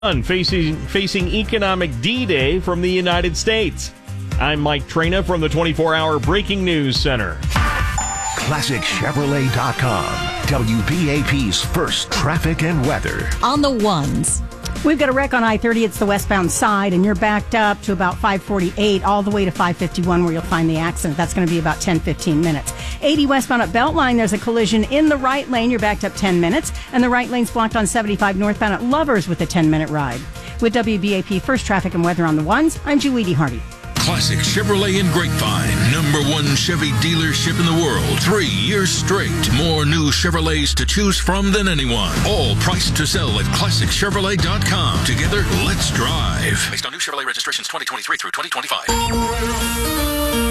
Facing economic D-Day from the United States. I'm Mike Traina from the 24-hour Breaking News Center. ClassicChevrolet.com, WBAP's first traffic and weather. On the ones. We've got a wreck on I-30. It's the westbound side, and you're backed up to about 548 all the way to 551 where you'll find the accident. That's going to be about 10-15 minutes. 80 westbound at Beltline, there's a collision in the right lane. You're backed up 10 minutes, and the right lane's blocked on 75 northbound at Lovers with a 10-minute ride. With WBAP First Traffic and Weather on the ones, I'm Julie Hardy. Classic Chevrolet in Grapevine, #1 Chevy dealership in the world. 3 years straight. More new Chevrolets to choose from than anyone. All priced to sell at ClassicChevrolet.com. Together, let's drive. Based on new Chevrolet registrations 2023 through 2025.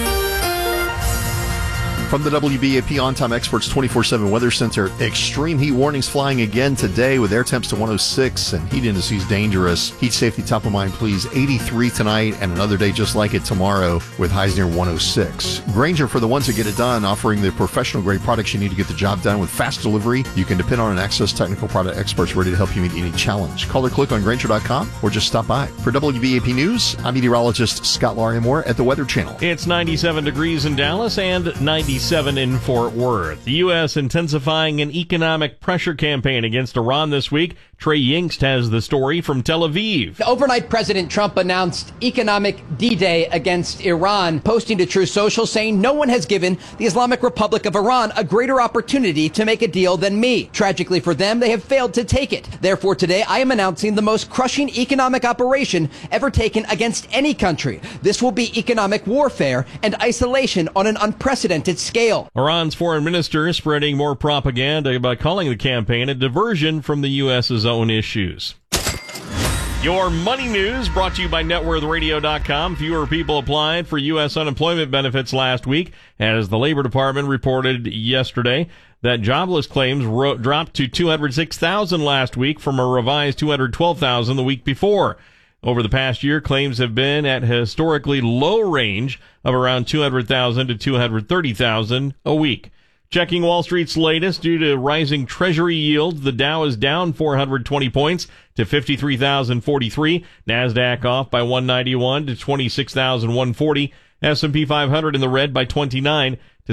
From the WBAP On-Time Experts 24/7 Weather Center, extreme heat warnings flying again today with air temps to 106 and heat indices dangerous. Heat safety top of mind, please. 83 tonight and another day just like it tomorrow with highs near 106. Grainger, for the ones that get it done, offering the professional-grade products you need to get the job done with fast delivery. You can depend on an Access technical product experts ready to help you meet any challenge. Call or click on Grainger.com or just stop by. For WBAP News, I'm meteorologist Scott Larimore at the Weather Channel. It's 97 degrees in Dallas and 97 in Fort Worth. The U.S. intensifying an economic pressure campaign against Iran this week. Trey Yingst has the story from Tel Aviv. Overnight, President Trump announced economic D-Day against Iran, posting to Truth Social saying no one has given the Islamic Republic of Iran a greater opportunity to make a deal than me. Tragically for them, they have failed to take it. Therefore, today I am announcing the most crushing economic operation ever taken against any country. This will be economic warfare and isolation on an unprecedented scale. Iran's foreign minister spreading more propaganda by calling the campaign a diversion from the U.S.'s own issues. Your money news brought to you by NetworthRadio.com. Fewer people applied for U.S. unemployment benefits last week, as the Labor Department reported yesterday that jobless claims dropped to 206,000 last week from a revised 212,000 the week before. Over the past year, claims have been at a historically low range of around 200,000 to 230,000 a week. Checking Wall Street's latest, due to rising Treasury yields, the Dow is down 420 points to 53,043. NASDAQ off by 191 to 26,140. S&P 500 in the red by 29 to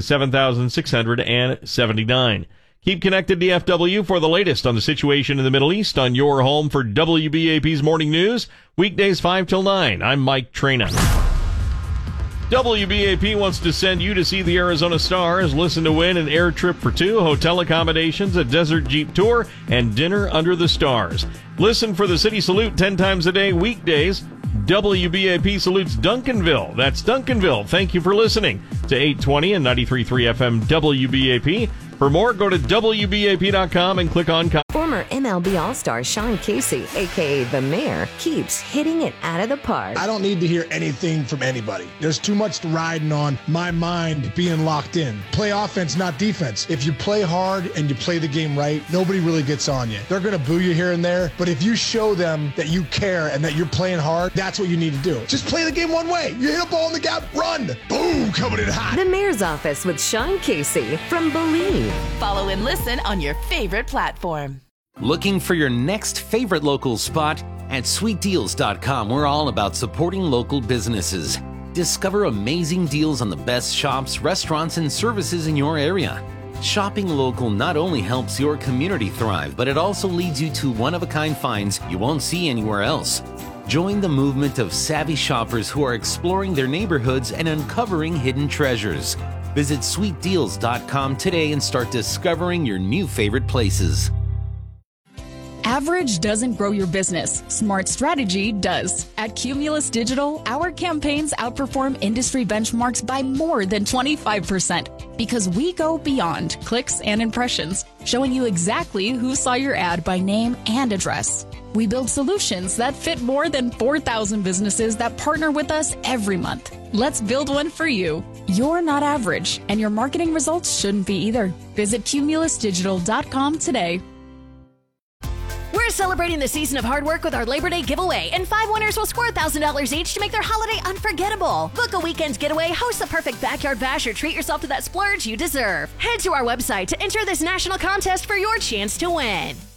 7,679. Keep connected to FW for the latest on the situation in the Middle East on your home for WBAP's Morning News. Weekdays 5 till 9. I'm Mike Traina. WBAP wants to send you to see the Arizona Stars. Listen to win an air trip for two, hotel accommodations, a desert Jeep tour, and dinner under the stars. Listen for the City Salute 10 times a day, weekdays. WBAP salutes Duncanville. That's Duncanville. Thank you for listening to 820 and 93.3 FM WBAP. For more, go to WBAP.com and click on... Former MLB All-Star Sean Casey, a.k.a. The Mayor, keeps hitting it out of the park. I don't need to hear anything from anybody. There's too much riding on my mind being locked in. Play offense, not defense. If you play hard and you play the game right, nobody really gets on you. They're going to boo you here and there, but if you show them that you care and that you're playing hard, that's what you need to do. Just play the game one way. You hit a ball in the gap, run. Boom, coming in hot. The Mayor's Office with Sean Casey from Believe. Follow and listen on your favorite platform. Looking for your next favorite local spot? At SweetDeals.com, we're all about supporting local businesses. Discover amazing deals on the best shops, restaurants, and services in your area. Shopping local not only helps your community thrive, but it also leads you to one-of-a-kind finds you won't see anywhere else. Join the movement of savvy shoppers who are exploring their neighborhoods and uncovering hidden treasures. Visit SweetDeals.com today and start discovering your new favorite places. Average doesn't grow your business. Smart strategy does. At Cumulus Digital, our campaigns outperform industry benchmarks by more than 25% because we go beyond clicks and impressions, showing you exactly who saw your ad by name and address. We build solutions that fit more than 4,000 businesses that partner with us every month. Let's build one for you. You're not average, and your marketing results shouldn't be either. Visit CumulusDigital.com today. We're celebrating the season of hard work with our Labor Day giveaway, and 5 winners will score $1,000 each to make their holiday unforgettable. Book a weekend's getaway, host the perfect backyard bash, or treat yourself to that splurge you deserve. Head to our website to enter this national contest for your chance to win.